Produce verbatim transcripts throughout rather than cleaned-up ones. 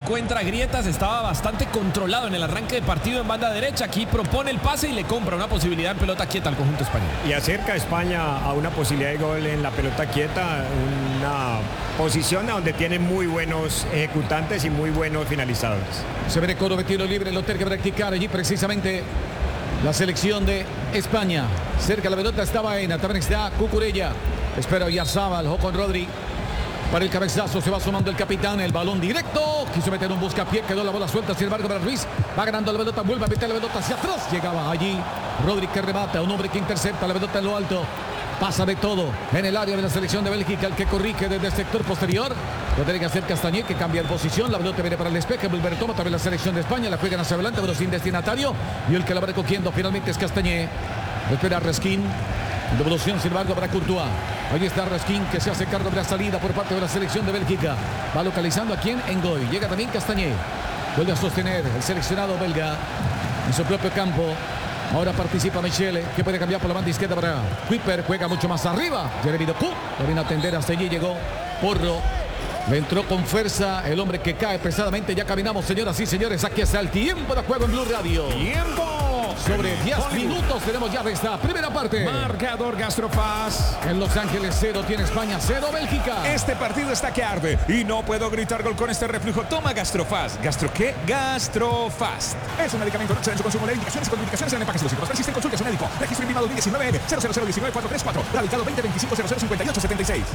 encuentra grietas, estaba bastante controlado en el arranque de partido en banda derecha. Aquí propone el pase y le compra una posibilidad en pelota quieta al conjunto español. Y acerca a España a una posibilidad de gol en la pelota quieta, una posición donde tiene muy buenos ejecutantes y muy buenos finalizadores. Se ve Coro de tiro libre, lo tiene que practicar allí precisamente la selección de España. Cerca de la pelota estaba Baena, también está Cucurella. Espera Oyarzábal, ojo con Rodri. Para el cabezazo se va sumando el capitán, el balón directo. Quiso meter un buscapié, quedó la bola suelta, sin embargo para Ruiz. Va ganando la pelota, vuelve a meter la pelota hacia atrás. Llegaba allí Rodri que remata, un hombre que intercepta la pelota en lo alto. Pasa de todo en el área de la selección de Bélgica, el que corrige desde el sector posterior. Lo tiene que hacer Castañé, que cambia de posición. La pelota viene para el despeje, vuelve toma también la selección de España. La juegan hacia adelante, pero sin destinatario. Y el que la va recogiendo finalmente es Castañé. Espera Reskin. Devolución, sin embargo, para Courtois. Ahí está Raskin, que se hace cargo de la salida por parte de la selección de Bélgica. Va localizando a quien en Ngoy. Llega también Castañé. Vuelve a sostener el seleccionado belga en su propio campo. Ahora participa Michele, que puede cambiar por la banda izquierda para Kuiper. Juega mucho más arriba. Jeremy Doku. Lo viene a atender hasta allí. Llegó Porro. Le entró con fuerza el hombre que cae pesadamente. Ya caminamos, señoras y señores. Aquí está el tiempo de juego en Blue Radio. ¡Tiempo! Sobre diez minutos tenemos ya de esta primera parte. Marcador Gastrofast. En Los Ángeles cero, tiene España cero, Bélgica. Este partido está que arde y no puedo gritar gol con este reflujo. Toma Gastrofast. ¿Gastro qué? Gastrofast. Es un medicamento no excede en su consumo. Leer indicaciones y contraindicaciones en el empaque. Si los síntomas persisten, consulte a su médico. Registro intimado dos mil diecinueve cero cero cero uno nueve cuatro tres cuatro. Radicado veinte veinticinco cero cero cincuenta y ocho setenta y seis.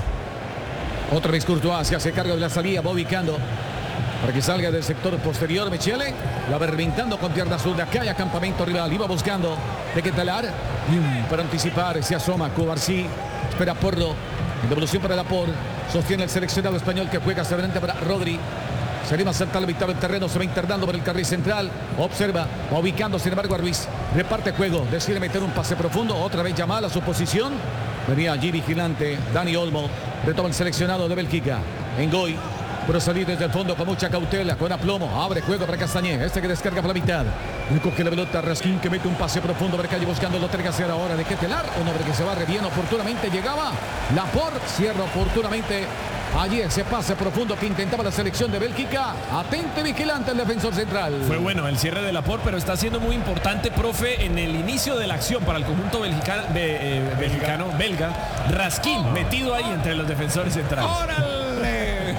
Otra vez Courtois se hace cargo de la salida, va ubicando para que salga del sector posterior. Michele la va reventando con pierna zurda. Acá hay campamento rival, iba buscando de qué talar para anticipar. Se asoma Cubarsí, espera Porro, devolución para Laporte, sostiene el seleccionado español que juega hacia adelante para Rodri. Se anima a saltar la mitad del terreno, se va internando por el carril central, observa, va ubicando sin embargo a Ruiz, reparte juego, decide meter un pase profundo, otra vez Yamal a su posición. Venía allí vigilante Dani Olmo, retoma el seleccionado de Bélgica. Ngoy, pero salir desde el fondo con mucha cautela, con aplomo. Abre juego para Castañé, este que descarga por la mitad. Coge la pelota Raskin, que mete un pase profundo para calle buscando lo tiene que hacer ahora. ¿De qué telar? Un hombre que se barre bien oportunamente. Llegaba Laporte, cierra oportunamente. Allí ese pase profundo que intentaba la selección de Bélgica. Atento y vigilante el defensor central. Fue bueno el cierre de Laporte, pero está siendo muy importante, profe, en el inicio de la acción para el conjunto belgicano, de, eh, belgicano belga. Raskin metido ahí entre los defensores centrales. ¡Órale!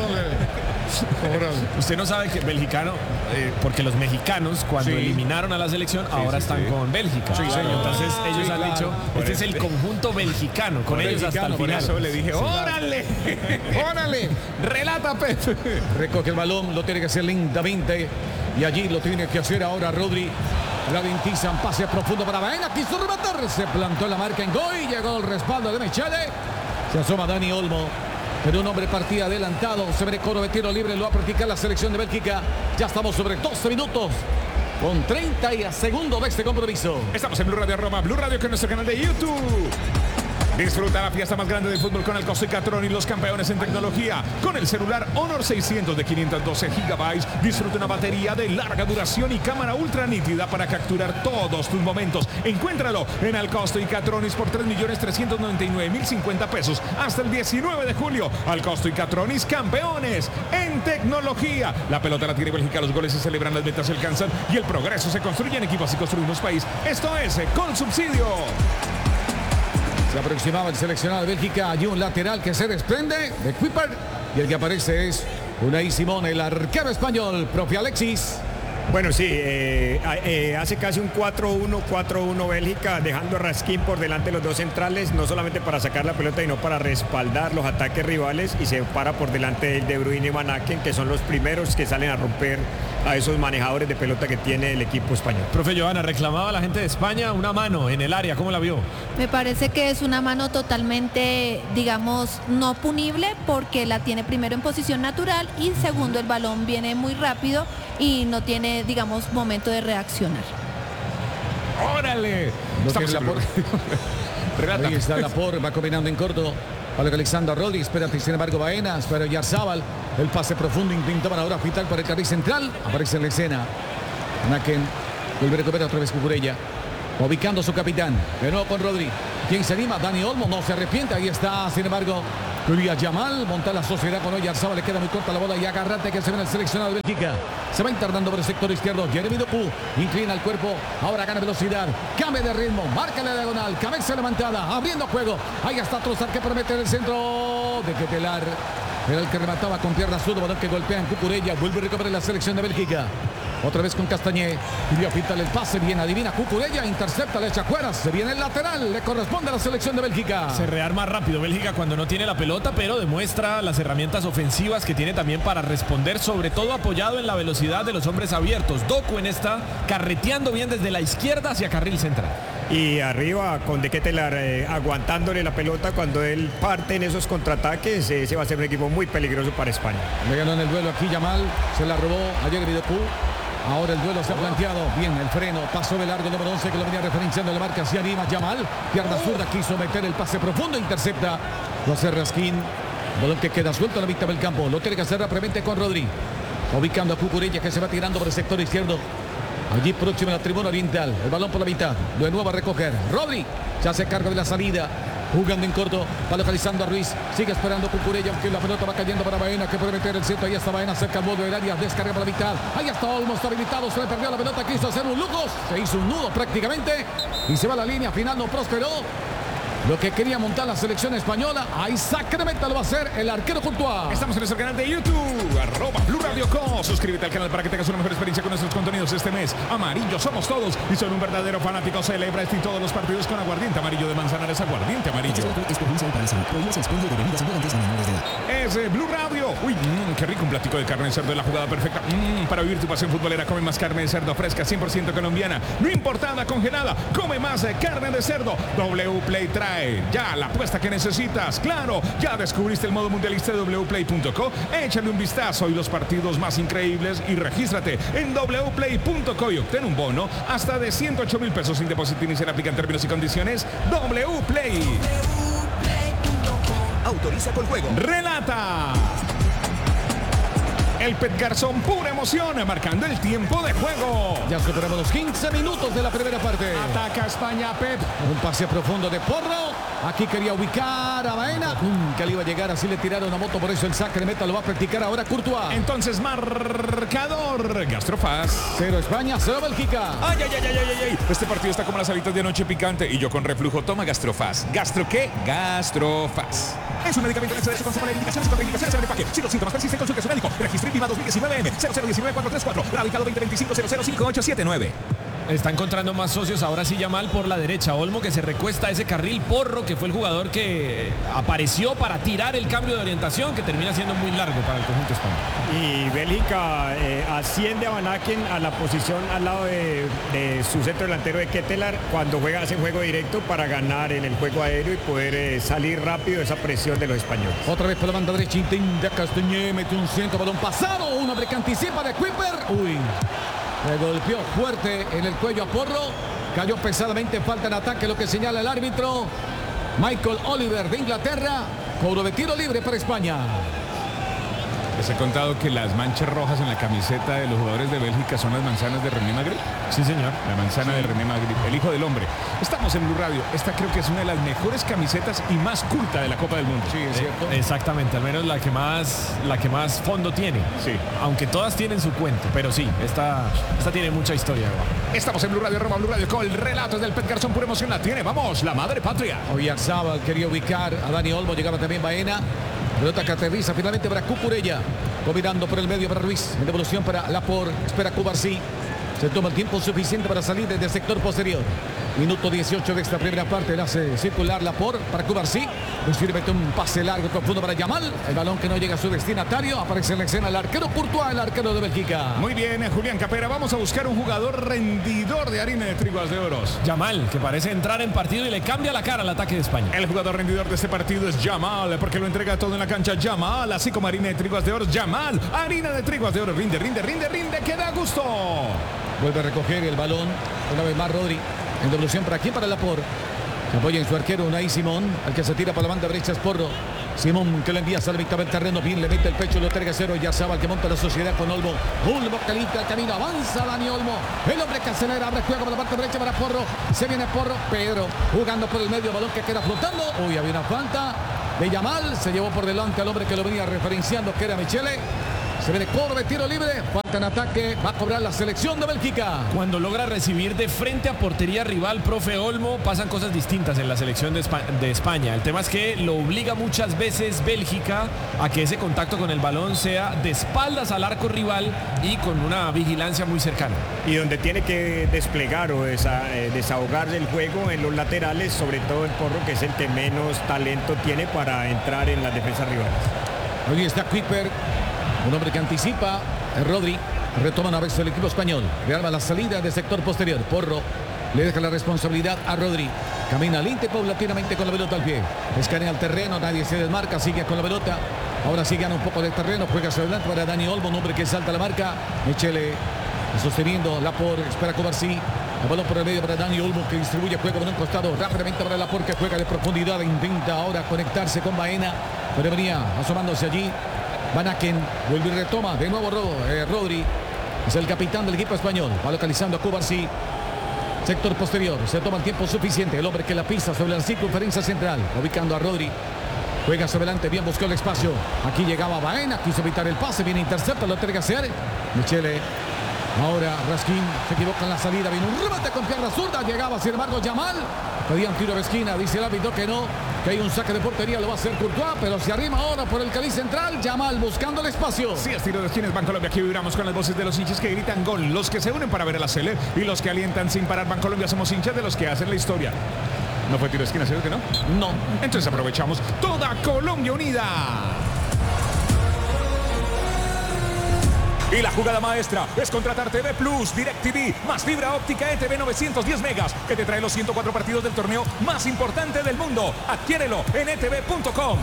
Usted no sabe que belgicano, eh, porque los mexicanos cuando Sí. eliminaron a la selección Sí, ahora sí, están sí. con Bélgica. Sí, señor. Entonces ellos Sí, han claro. dicho, este es el conjunto belgicano, con ellos hasta el Por final. eso le dije, ¡órale! ¡Órale! ¡Relata, Pepe! Recoge el balón, lo tiene que hacer lindamente. Y allí lo tiene que hacer ahora Rodri. La ventizan, pase profundo para Baena. Quiso rematar, se plantó en la marca en Ngoy. Llegó el respaldo de Michele. Se asoma Dani Olmo. Pero un hombre partía adelantado. Se ve Coro de tiro libre. Lo va a practicar la selección de Bélgica. Ya estamos sobre doce minutos. Con treinta segundos de este compromiso. Estamos en Blue Radio Roma, Blue Radio con nuestro canal de YouTube. Disfruta la fiesta más grande del fútbol con el Costo y Catrón y los campeones en tecnología. Con el celular Honor seiscientos de quinientos doce gigabytes, disfruta una batería de larga duración y cámara ultra nítida para capturar todos tus momentos. Encuéntralo en el Costo y Catronis por tres millones trescientos noventa y nueve mil cincuenta pesos hasta el diecinueve de julio. Al Costo y Catronis, campeones en tecnología. La pelota la tiene Bélgica, los goles se celebran, las metas se alcanzan y el progreso se construye en equipo, así construimos país. Esto es con subsidio. Se aproximaba el seleccionado de Bélgica. Allí un lateral que se desprende de Kuiper. Y el que aparece es Unai Simón, el arquero español, profe Alexis. Bueno, sí, eh, eh, hace casi un cuatro uno, cuatro uno Bélgica, dejando a Raskin por delante de los dos centrales, no solamente para sacar la pelota, sino para respaldar los ataques rivales, y se para por delante de Bruyne y Van Aken, que son los primeros que salen a romper a esos manejadores de pelota que tiene el equipo español. Profe Johanna, reclamaba a la gente de España una mano en el área. ¿Cómo la vio? Me parece que es una mano totalmente, digamos, no punible, porque la tiene primero en posición natural y segundo el balón viene muy rápido y no tiene, digamos, momento de reaccionar. ¡Órale! Lo Estamos que es en Blue Laporte. Ahí está Laporte, va combinando en corto. Va localizando a Rodri, espérate, sin embargo Baena, espera Oyarzábal. El pase profundo, intentaban ahora agitar para el carril central. Aparece en la escena Naken, vuelve a recuperar otra vez Cucurella, ubicando a su capitán, de nuevo con Rodri. ¿Quién se anima? Dani Olmo, no se arrepiente, ahí está, sin embargo, Quería Yamal, monta la sociedad con Oyarzabal, le queda muy corta la bola y agarrate que se ve en el seleccionado de Bélgica. Se va internando por el sector izquierdo. Jeremy Doku inclina el cuerpo, ahora gana velocidad, cambia de ritmo, marca la diagonal, cabeza levantada, abriendo juego. Ahí está Trossard que promete en el centro de Ketelar. Era el que remataba con pierna zurda, balón que golpea en Cucurella. Vuelve a recuperar la selección de Bélgica. Otra vez con Castañé. Quería pintarle el pase. Bien, adivina Cucurella. Intercepta, le echa fuera. Se viene el lateral. Le corresponde a la selección de Bélgica. Se rearma rápido Bélgica cuando no tiene la pelota, pero demuestra las herramientas ofensivas que tiene también para responder, sobre todo apoyado en la velocidad de los hombres abiertos. Doku en esta, carreteando bien desde la izquierda hacia carril central. Y arriba con De Ketelar eh, aguantándole la pelota cuando él parte en esos contraataques, eh, ese va a ser un equipo muy peligroso para España. Le ganó en el duelo aquí Yamal, se la robó a Jeremy Doku. Ahora el duelo se ha planteado. Bien, el freno, pasó de largo el número once que lo venía referenciando, la marca hacia arriba Yamal. Pierna zurda, quiso meter el pase profundo, intercepta. Lo hace Raskin. Balón que queda suelto a la mitad del campo. Lo tiene que hacer rápidamente con Rodri. Ubicando a Cucurella que se va tirando por el sector izquierdo. Allí próximo a la tribuna oriental. El balón por la mitad. De nuevo a recoger. Rodri se hace cargo de la salida. Jugando en corto. Va localizando a Ruiz. Sigue esperando Cucurella. Aunque la pelota va cayendo para Baena. Que puede meter el centro. Ahí está Baena cerca al borde del área. Descarga por la mitad. Ahí está Olmo. Está habilitado. Se le perdió la pelota. Quiso hacer un lujo. Se hizo un nudo prácticamente. Y se va a la línea final. No prosperó. Lo que quería montar la selección española, ahí Sacramento lo va a hacer el arquero Courtois. Estamos en nuestro canal de YouTube, arroba Blue Radio Co. Suscríbete al canal para que tengas una mejor experiencia con nuestros contenidos este mes. Amarillo somos todos y soy un verdadero fanático. Celebra este y todos los partidos con aguardiente amarillo de Manzanares, aguardiente amarillo. Es eh, Blue Radio. Uy, mmm, qué rico un platico de carne de cerdo, la jugada perfecta. Mmm, para vivir tu pasión futbolera, come más carne de cerdo fresca, cien por ciento colombiana, no importada, congelada. Come más eh, carne de cerdo. W Play trae ya la apuesta que necesitas. Claro, ya descubriste el modo mundialista de w play punto co. Échale un vistazo y los partidos más increíbles y regístrate en w play punto co y obtén un bono hasta de ciento ocho mil pesos sin depósito inicial. Aplican términos y condiciones. W Play. Autoriza con juego. Relata el Pet Garzón, pura emoción, marcando el tiempo de juego. Ya superamos los quince minutos de la primera parte. Ataca España, Pep. Un pase profundo de Porro. Aquí quería ubicar a Baena. Nunca le iba a llegar, así le tiraron a moto, por eso el saque de meta lo va a practicar ahora Courtois. Entonces, marcador. Gastrofaz. Cero España, cero Bélgica. Ay, ay, ay, ay, ay, ay. Este partido está como las alitas de anoche picante y yo con reflujo. Toma Gastrofaz. ¿Gastro qué? Gastrofaz. Es un medicamento que se hecho con las indicaciones y contraindicaciones en el empaque. Si los síntomas persisten, consulte a su médico. Registre INVIMA dos mil diecinueve M cero cero uno nueve cuatro tres cuatro. Radicado veinte veinticinco cero cero cinco ocho siete nueve. Está encontrando más socios, ahora sí Yamal por la derecha. Olmo que se recuesta a ese carril. Porro, que fue el jugador que apareció para tirar el cambio de orientación, que termina siendo muy largo para el conjunto español. Y Bélgica eh, asciende a Van Aken a la posición al lado de, de su centro delantero de Ketelar cuando juega, hace juego directo para ganar en el juego aéreo y poder eh, salir rápido de esa presión de los españoles. Otra vez por la banda derecha, intenta Castañé, mete un centro, balón pasado, un hombre que anticipa de Kuiper. Uy. Le golpeó fuerte en el cuello a Porro. Cayó pesadamente, falta en ataque, lo que señala el árbitro. Michael Oliver de Inglaterra. Cobro de tiro libre para España. Les he contado que las manchas rojas en la camiseta de los jugadores de Bélgica son las manzanas de René Magritte. Sí, señor. La manzana sí. de René Magritte, el hijo del hombre. Estamos en Blue Radio. Esta creo que es una de las mejores camisetas y más culta de la Copa del Mundo. Sí, es cierto. Eh, exactamente, al menos la que más la que más fondo tiene. Sí. Aunque todas tienen su cuento, pero sí, esta, esta tiene mucha historia. Estamos en Blue Radio, Roma Blue Radio con el relato del Pet Garzón, pura emoción la tiene. Vamos, la madre patria. Oyarzabal quería ubicar a Dani Olmo, llegaba también Baena. Pelota que aterriza finalmente para Cucurella. Combinando por el medio para Ruiz. En devolución para Laporte. Espera Cubarsí. Se toma el tiempo suficiente para salir desde el sector posterior. Minuto dieciocho de esta primera parte. Le hace circular Laporte para Cubarsí. Luis mete un pase largo profundo para Yamal. El balón que no llega a su destinatario. Aparece en la escena el arquero Courtois, el arquero de Bélgica. Muy bien, Julián Capera. Vamos a buscar un jugador rendidor de harina de triguas de oros. Yamal, que parece entrar en partido y le cambia la cara al ataque de España. El jugador rendidor de este partido es Yamal, porque lo entrega todo en la cancha. Yamal, así como harina de triguas de oro. Yamal, harina de triguas de oro. Rinde, rinde, rinde, rinde, que da gusto. Vuelve a recoger el balón. Una vez más Rodri. En devolución para aquí, para Laporte. Se apoya en su arquero Unai Simón. Al que se tira para la banda derecha es Porro. Simón que le envía a la mitad del terreno. Bien, le mete el pecho, lo entrega cero. Oyarzabal que monta la sociedad con Olmo. Olmo que limpia el camino. Avanza Dani Olmo. El hombre que acelera. Abre juego por la parte derecha para Porro. Se viene Porro. Pedro jugando por el medio. Balón que queda flotando. Uy, había una falta. de Yamal. Se llevó por delante al hombre que lo venía referenciando, que era Michele. Se viene cobro de tiro libre, falta en ataque, va a cobrar la selección de Bélgica. Cuando logra recibir de frente a portería rival, profe Olmo, pasan cosas distintas en la selección de, Espa de España. El tema es que lo obliga muchas veces Bélgica a que ese contacto con el balón sea de espaldas al arco rival y con una vigilancia muy cercana. Y donde tiene que desplegar o desa eh, desahogar el juego en los laterales, sobre todo el Porro, que es el que menos talento tiene para entrar en las defensas rivales. Hoy está Kuiper. Un hombre que anticipa, Rodri, retoma una vez el equipo español, rearma la salida del sector posterior. Porro le deja la responsabilidad a Rodri, camina lente paulatinamente con la pelota al pie, escanea el terreno, nadie se desmarca, sigue con la pelota, ahora sí gana un poco de terreno, juega hacia adelante para Dani Olmo, un hombre que salta la marca, Michele sosteniendo, Laporte, espera Cubarsí, el balón por el medio para Dani Olmo, que distribuye juego por un costado, rápidamente para Laporte, que juega de profundidad, intenta ahora conectarse con Baena, pero venía asomándose allí. Van Aken vuelve y retoma de nuevo eh, Rodri, es el capitán del equipo español, va localizando a Cubarsí, sector posterior, se toma el tiempo suficiente, el hombre que la pisa sobre la circunferencia central, ubicando a Rodri, juega hacia adelante, bien buscó el espacio, aquí llegaba Baena, quiso evitar el pase, viene intercepta, lo tiene que hacer, Michele, ahora Raskin se equivoca en la salida, viene un remate con pierna zurda, llegaba sin embargo Yamal, pedían tiro de esquina, dice el árbitro que no, que hay un saque de portería, lo va a hacer Courtois, pero se arrima ahora por el caliz central, Yamal buscando el espacio. Sí, es tiro de esquina, es Bancolombia, aquí vibramos con las voces de los hinchas que gritan gol, los que se unen para ver a la Sele y los que alientan sin parar. Bancolombia, somos hinchas de los que hacen la historia. ¿No fue tiro de esquina, seguro que no? No. Entonces aprovechamos toda Colombia unida. Y la jugada maestra es contratar T V Plus, DirecTV, más fibra óptica E T V novecientos diez megas, que te trae los ciento cuatro partidos del torneo más importante del mundo. Adquiérelo en e t v punto com.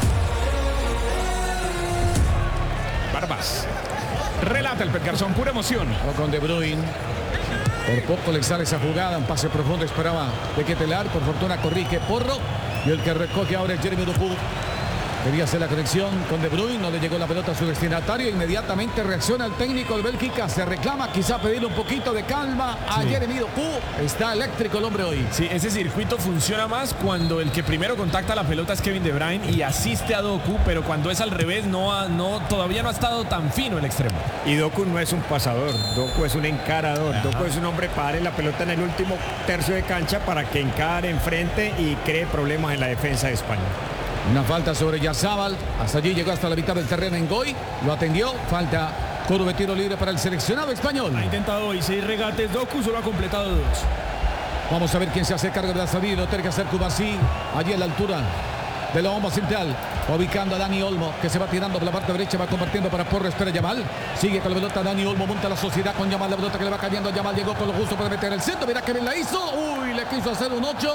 Barbas. Relata el Pet Garzón, pura emoción. Con De Bruyne. Por poco le sale esa jugada, un pase profundo, esperaba de Ketelar, por fortuna corrige Porro. Y el que recoge ahora es Jeremy Doku. Quería hacer la conexión con De Bruyne, no le llegó la pelota a su destinatario, inmediatamente reacciona el técnico de Bélgica, se reclama, quizá pedirle un poquito de calma a sí. Jeremy Doku, está eléctrico el hombre hoy. Sí, ese circuito funciona más cuando el que primero contacta la pelota es Kevin De Bruyne y asiste a Doku, pero cuando es al revés, no, ha, no todavía no ha estado tan fino el extremo. Y Doku no es un pasador, Doku es un encarador, Ajá. Doku es un hombre para darle la pelota en el último tercio de cancha para que encare enfrente y cree problemas en la defensa de España. Una falta sobre Yarzábal, hasta allí llegó hasta la mitad del terreno en Goy, lo atendió, falta coro de tiro libre para el seleccionado español. Ha intentado hoy seis regates, Doku solo ha completado dos. Vamos a ver quién se hace cargo de la salida, lo tiene que hacer Cubarsí, allí a la altura de la bomba central, ubicando a Dani Olmo, que se va tirando por la parte derecha, va compartiendo para Porro, espera Yamal, sigue con la pelota Dani Olmo, monta la sociedad con Yamal, la pelota que le va cayendo a Yamal, llegó con lo justo para meter el centro, mira que bien la hizo, uy, le quiso hacer un ocho.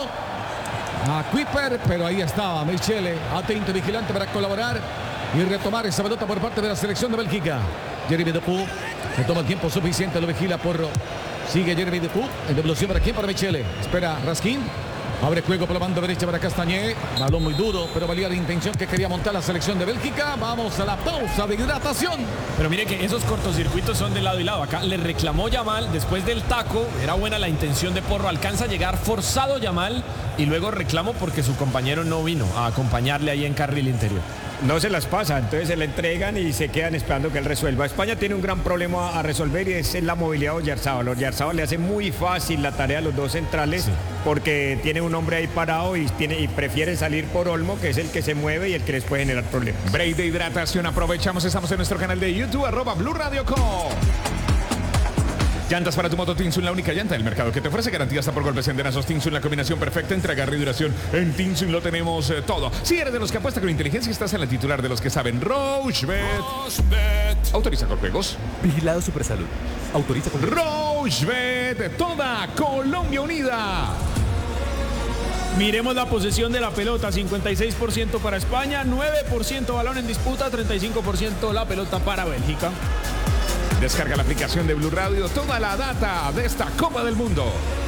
A Kuiper, pero ahí estaba Michele, atento y vigilante para colaborar y retomar esa pelota por parte de la selección de Bélgica. Jeremy Doku, se toma el tiempo suficiente, lo vigila Porro. Sigue Jeremy Doku, en devolución para quién, para Michele. Espera Raskin, abre juego por la banda derecha para Castañé. Balón muy duro, pero valía la intención que quería montar la selección de Bélgica. Vamos a la pausa de hidratación. Pero mire que esos cortocircuitos son de lado y lado. Acá le reclamó Yamal después del taco. Era buena la intención de Porro. Alcanza a llegar forzado Yamal y luego reclamo porque su compañero no vino a acompañarle ahí en carril interior. No se las pasa, entonces se la entregan y se quedan esperando que él resuelva. España tiene un gran problema a resolver y es la movilidad de Oyarzabal. Oyarzabal le hace muy fácil la tarea a los dos centrales sí. porque tiene un hombre ahí parado y, tiene, y prefiere salir por Olmo, que es el que se mueve y el que les puede generar problemas. Break de hidratación, aprovechamos, estamos en nuestro canal de YouTube, arroba Blue Radio Co. Llantas para tu moto Tinsun, la única llanta del mercado que te ofrece garantía hasta por golpes en denazos. Tinsun, la combinación perfecta entre agarre y duración. En Tinsun lo tenemos eh, todo. Si eres de los que apuesta con inteligencia, estás en la titular de los que saben. Rochebet. Rochebet. Autoriza con juegos. Vigilado Supersalud. Autoriza con juegos. Rochebet. Toda Colombia unida. Miremos la posesión de la pelota, cincuenta y seis por ciento para España, nueve por ciento balón en disputa, treinta y cinco por ciento la pelota para Bélgica. Descarga la aplicación de Blue Radio, toda la data de esta Copa del Mundo.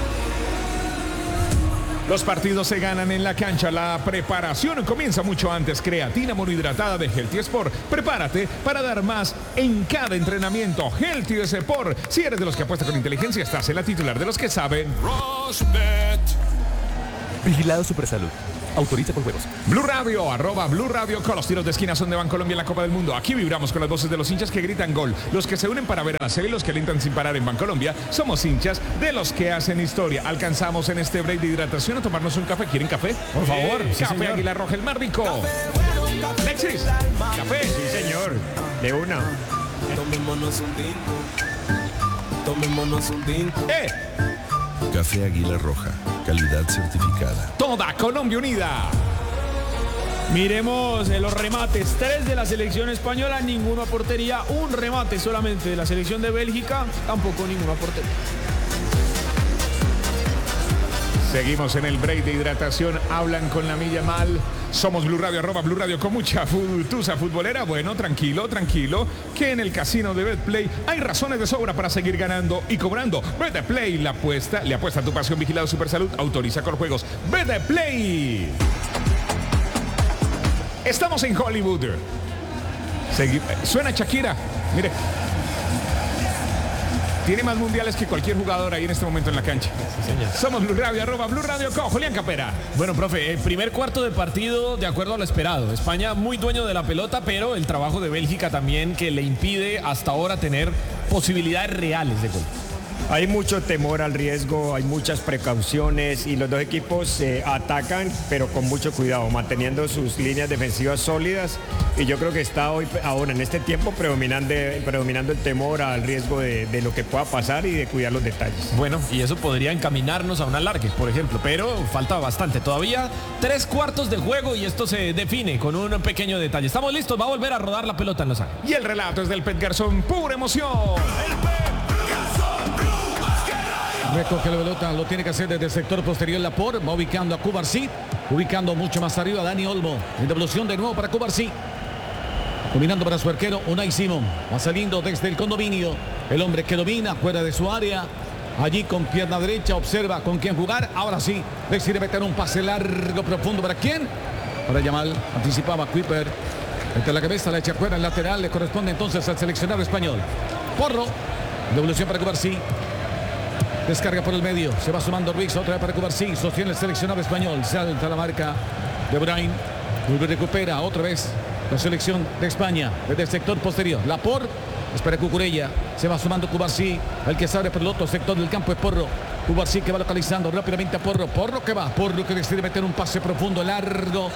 Los partidos se ganan en la cancha, la preparación comienza mucho antes. Creatina monohidratada de Healthy Sport. Prepárate para dar más en cada entrenamiento. Healthy Sport. Si eres de los que apuesta con inteligencia, estás en la titular de los que saben. Rochebet. Vigilado Supersalud. Autoriza con juegos. Blue Radio, arroba Blue Radio, con los tiros de esquina son de Bancolombia en la Copa del Mundo. Aquí vibramos con las voces de los hinchas que gritan gol, los que se unen para ver a la serie y los que alentan sin parar en Bancolombia. Somos hinchas de los que hacen historia. Alcanzamos en este break de hidratación a tomarnos un café. ¿Quieren café? Por favor. Eh, Sí, café señor. Águila Roja, el más rico. Alexis, café. Sí, señor. De una. Tomémonos un tinto. Tomémonos un tinto. Eh, Café Águila Roja, calidad certificada. toda Colombia unida. Miremos eh, los remates, tres de la selección española, ninguno a portería, un remate solamente de la selección de Bélgica, tampoco ninguno a portería. Seguimos en el break de hidratación. Hablan con la milla mal. Somos Blue Radio, arroba Blue Radio con mucha futusa futbolera. Bueno, tranquilo, tranquilo, que en el casino de Betplay hay razones de sobra para seguir ganando y cobrando. Betplay, la apuesta, le apuesta a tu pasión. Vigilado Supersalud, autoriza con juegos. Betplay. Estamos en Hollywood. Segui- Suena Shakira. Mire. Tiene más mundiales que cualquier jugador ahí en este momento en la cancha. Somos Blue Radio, arroba Blue Radio con Julián Capera. Bueno, profe, el primer cuarto de partido de acuerdo a lo esperado. España muy dueño de la pelota, pero el trabajo de Bélgica también que le impide hasta ahora tener posibilidades reales de gol. Hay mucho temor al riesgo, hay muchas precauciones y los dos equipos eh, atacan, pero con mucho cuidado, manteniendo sus líneas defensivas sólidas. Y yo creo que está hoy, ahora en este tiempo predominando, predominando el temor al riesgo de, de lo que pueda pasar y de cuidar los detalles. Bueno, y eso podría encaminarnos a un alargue, por ejemplo, pero falta bastante. Todavía tres cuartos de juego y esto se define con un pequeño detalle. Estamos listos, va a volver a rodar la pelota en Los Ángeles. Y el relato es del Pet Garzón, pura emoción. Recoge la pelota, lo tiene que hacer desde el sector posterior Laporte, va ubicando a Cubarsí, ubicando mucho más arriba a Dani Olmo. En devolución de nuevo para Cubarsí. Dominando para su arquero Unai Simón. Va saliendo desde el condominio. El hombre que domina fuera de su área. Allí con pierna derecha observa con quién jugar. Ahora sí, decide meter un pase largo, profundo. ¿Para quién? Para Yamal. Anticipaba Kuiper. Entre la cabeza la echa fuera el lateral. Le corresponde entonces al seleccionado español. Porro. Devolución para Cubarsí. Descarga por el medio. Se va sumando Ruiz. Otra vez para Cubarsí. Sostiene el seleccionado español. Salta la marca de Bruyne. Recupera otra vez la selección de España. Desde el sector posterior. Laporte. Espera Cucurella. Se va sumando Cubarsí. El que se abre por el otro sector del campo es Porro. Cubarsí que va localizando rápidamente a Porro. Porro que va. Porro que decide meter un pase profundo, largo.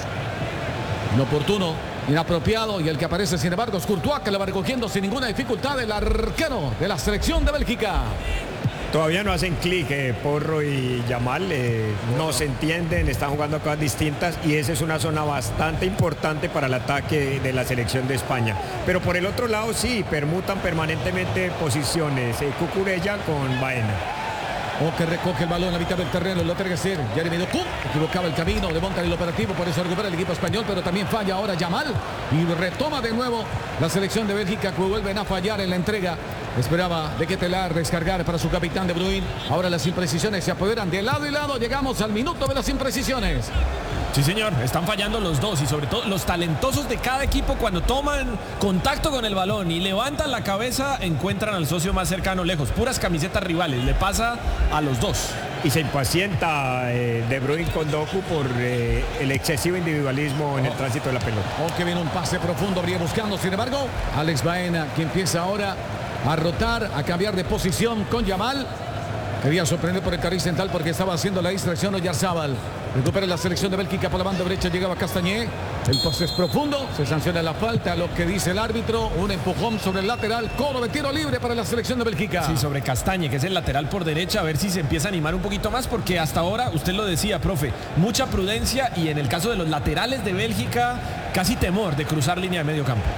Inoportuno, inapropiado. Y el que aparece sin embargo es Courtois, que la va recogiendo sin ninguna dificultad el arquero de la selección de Bélgica. Todavía no hacen clic, eh, Porro y Yamal, eh, no se entienden, están jugando cosas distintas y esa es una zona bastante importante para el ataque de la selección de España. Pero por el otro lado sí, permutan permanentemente posiciones, eh, Cucurella con Baena. O que recoge el balón en la mitad del terreno, lo tiene que hacer Jeremy Doku, equivocaba el camino, le montan el operativo, por eso recupera el equipo español, pero también falla ahora Yamal y retoma de nuevo la selección de Bélgica, que vuelven a fallar en la entrega. Esperaba de Ketelar descargar para su capitán De Bruyne. Ahora las imprecisiones se apoderan de lado y lado. Llegamos al minuto de las imprecisiones. Sí, señor, están fallando los dos y sobre todo los talentosos de cada equipo cuando toman contacto con el balón y levantan la cabeza, encuentran al socio más cercano lejos. Puras camisetas rivales, le pasa a los dos. Y se impacienta eh, De Bruyne con Doku por eh, el excesivo individualismo en el tránsito de la pelota. O que viene un pase profundo, habría buscando, sin embargo, Alex Baena, que empieza ahora a rotar, a cambiar de posición con Yamal. Quería sorprender por el carril central porque estaba haciendo la distracción Oyarzábal. Recupera la selección de Bélgica por la banda derecha, llegaba Castañé. El pase es profundo, se sanciona la falta, lo que dice el árbitro, un empujón sobre el lateral, coro de tiro libre para la selección de Bélgica. Sí, sobre Castañe, que es el lateral por derecha, a ver si se empieza a animar un poquito más, porque hasta ahora, usted lo decía, profe, mucha prudencia y en el caso de los laterales de Bélgica, casi temor de cruzar línea de medio campo.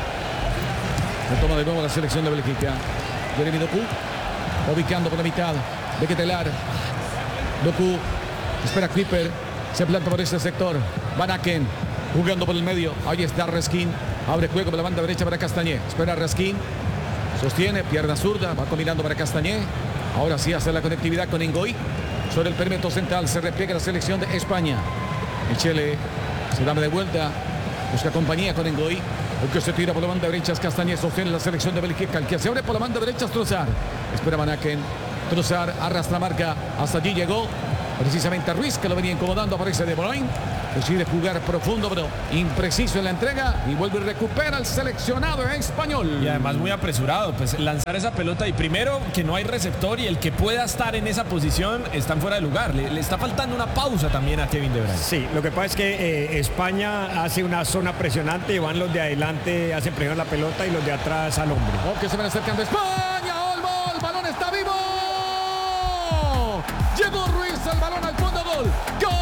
Retoma de nuevo la selección de Bélgica. Jeremy Doku, ubicando por la mitad de Ketelar. Doku, espera Kuiper, se planta por este sector. Van Aken, jugando por el medio. Ahí está Raskin, abre juego por la banda derecha para Castañé. Espera Raskin, sostiene, pierna zurda, va combinando para Castañé. Ahora sí hace la conectividad con Ingoy. Sobre el perímetro central se repliega la selección de España. Michele se da de vuelta, busca compañía con Ingoy. El que se tira por la banda derecha es Castañé, sostiene la selección de Bélgica. El que se abre por la banda derecha es Trossard. Espera Van Aken. Trossard arrastra marca, hasta allí llegó. Precisamente a Ruiz, que lo venía incomodando, aparece De Bruyne. Decide jugar profundo, pero impreciso en la entrega. Y vuelve y recupera el seleccionado español. Y además muy apresurado, pues lanzar esa pelota y primero que no hay receptor y el que pueda estar en esa posición están fuera de lugar. Le, le está faltando una pausa también a Kevin De Bruyne. Sí, lo que pasa es que eh, España hace una zona presionante y van los de adelante, hacen presión la pelota y los de atrás al hombro. Oh, que se van acercando España. ¡Olmo! El balón está vivo. Llegó Ruiz, el balón al fondo, gol. ¡Gol!